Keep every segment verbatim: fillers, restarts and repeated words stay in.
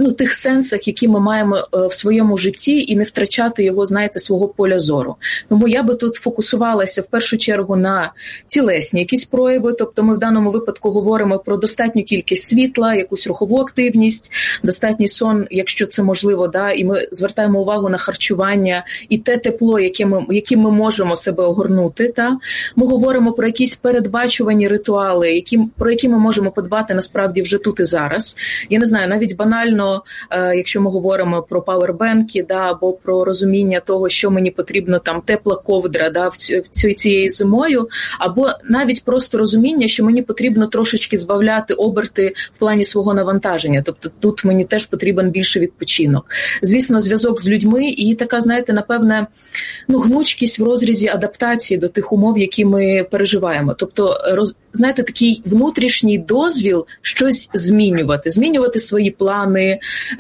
ну, тих сенсах, які ми маємо в своєму житті, і не втрачати його, знаєте, свого поля зору. Тому я би тут фокусувалася в першу чергу на тілесні якісь прояви, тобто ми в даному випадку говоримо про достатню кількість світла, якусь рухову активність, достатній сон, якщо це можливо, да, і ми звертаємо увагу на харчування і те тепло, яке ми, яким ми можемо себе огорнути. Та. Ми говоримо про якісь передбачувані ритуали, які, про які ми можемо подбати насправді вже тут і зараз. Я не знаю, навіть банально, е, якщо ми говоримо про павербенки, да, або про розуміння того, що мені потрібно, там тепла ковдра, да, в цю, в цю, цією зимою, або навіть просто розуміння, що мені потрібно трошечки збавляти оберти в плані свого навантаження. Тобто тут мені теж потрібен більше відпочинок. Звісно, зв'язок з людьми і така, знаєте, напевне, ну, гнучкість в розрізі адаптації до тих умов, які ми переживаємо. Тобто, роз, знаєте, такий внутрішній дозвіл щось змінювати, змінювати свої плани,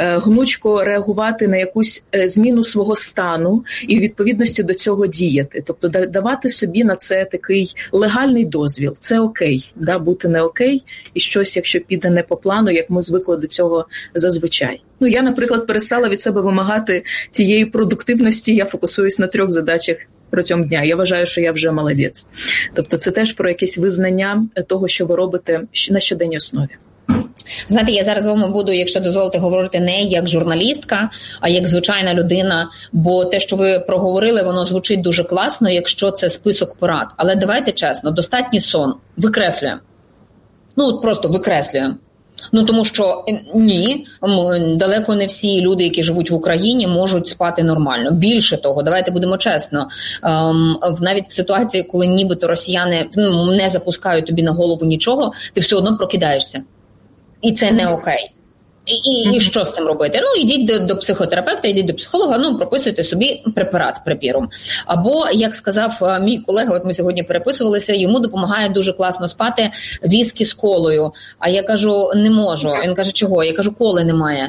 гнучко реагувати на якусь зміну свого стану і в відповідності до цього діяти. Тобто давати собі на це такий легальний дозвіл. Це окей, да, бути не окей і щось, якщо піде не по плану, як ми звикли до цього зазвичай. Ну, я, наприклад, перестала від себе вимагати цієї продуктивності, я фокусуюсь на трьох задачах протягом дня. Я вважаю, що я вже молодець. Тобто це теж про якесь визнання того, що ви робите на щоденній основі. Знаєте, я зараз з вами буду, якщо дозволите, говорити не як журналістка, а як звичайна людина, бо те, що ви проговорили, воно звучить дуже класно, якщо це список порад. Але давайте чесно, достатній сон викреслюємо. Ну, от просто викреслюємо. Ну, тому що ні, далеко не всі люди, які живуть в Україні, можуть спати нормально. Більше того, давайте будемо чесно, навіть в ситуації, коли нібито росіяни не запускають тобі на голову нічого, ти все одно прокидаєшся. І це не окей. І, і, і що з цим робити? Ну, йдіть до, до психотерапевта, йдіть до психолога, ну, прописуйте собі препарат препірум. Або, як сказав мій колега, от ми сьогодні переписувалися, йому допомагає дуже класно спати віскі з колою. А я кажу, не можу. Він каже, чого? Я кажу, коли немає.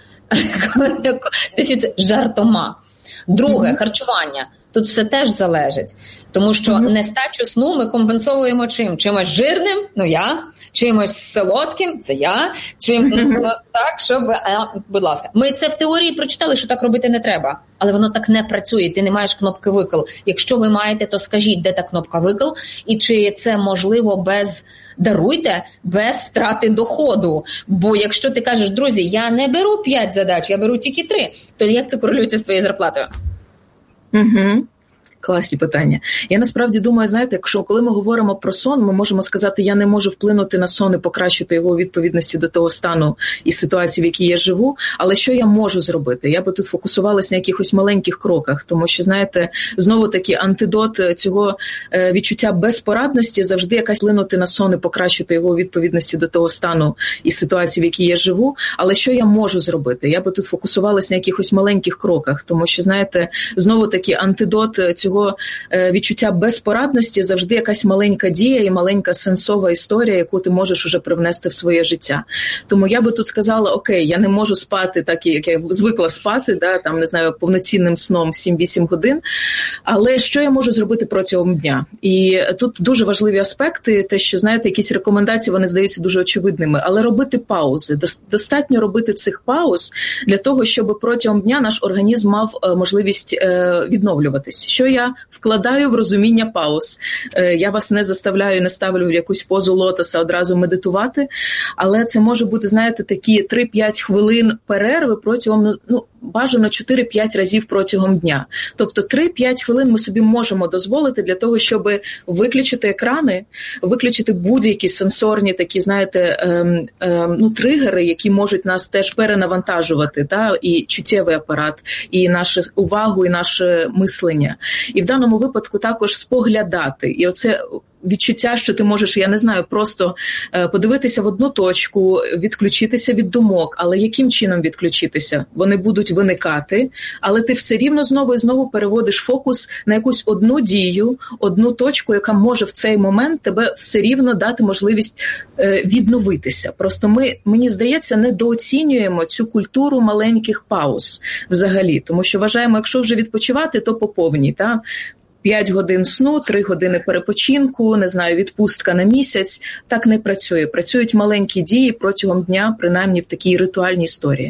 Жартома. Друге, харчування. Тут все теж залежить. Тому що mm-hmm. нестачу сну ми компенсовуємо чим? Чимось жирним, ну я, чимось солодким, це я, чим mm-hmm. так, щоб, а, будь ласка. Ми це в теорії прочитали, що так робити не треба, але воно так не працює, ти не маєш кнопки викл. Якщо ви маєте, то скажіть, де та кнопка викл, і чи це можливо без, даруйте, без втрати доходу. Бо якщо ти кажеш, друзі, я не беру п'ять задач, я беру тільки три, то як це корелюється з твоєю зарплатою? Угу. Класні питання. Я насправді думаю, знаєте, якщо коли ми говоримо про сон, ми можемо сказати, я не можу вплинути на сон і покращити його у відповідності до того стану і ситуації, в якій я живу, але що я можу зробити? Я би тут фокусувалася на якихось маленьких кроках, тому що, знаєте, знову-таки антидот цього відчуття безпорадності завжди якась вплинути на сон і покращити його у відповідності до того стану і ситуації, в якій я живу, але що я можу зробити? Я би тут фокусувалася на якихось маленьких кроках, тому що, знаєте, знову-таки антидот цього відчуття безпорадності завжди якась маленька дія і маленька сенсова історія, яку ти можеш уже привнести в своє життя. Тому я би тут сказала, окей, я не можу спати так, як я звикла спати, да, там, не знаю, повноцінним сном сім-вісім годин, але що я можу зробити протягом дня? І тут дуже важливі аспекти, те, що, знаєте, якісь рекомендації, вони здаються дуже очевидними, але робити паузи. Достатньо робити цих пауз для того, щоб протягом дня наш організм мав можливість відновлюватись. Що я вкладаю в розуміння пауз. Я вас не заставляю, не ставлю в якусь позу лотоса одразу медитувати, але це може бути, знаєте, такі три-п'ять хвилин перерви протягом, ну, бажано чотири-п'ять разів протягом дня. Тобто три-п'ять хвилин ми собі можемо дозволити для того, щоб виключити екрани, виключити будь-які сенсорні такі, знаєте, ем, ем, ну, тригери, які можуть нас теж перенавантажувати, та, і чуттєвий апарат, і нашу увагу, і наше мислення. І в даному випадку також споглядати. І оце відчуття, що ти можеш, я не знаю, просто подивитися в одну точку, відключитися від думок. Але яким чином відключитися? Вони будуть виникати, але ти все рівно знову і знову переводиш фокус на якусь одну дію, одну точку, яка може в цей момент тебе все рівно дати можливість відновитися. Просто ми, мені здається, недооцінюємо цю культуру маленьких пауз взагалі. Тому що вважаємо, якщо вже відпочивати, то по повній, та? п'ять годин сну, три години перепочинку, не знаю, відпустка на місяць. Так не працює. Працюють маленькі дії протягом дня, принаймні в такій ритуальній історії.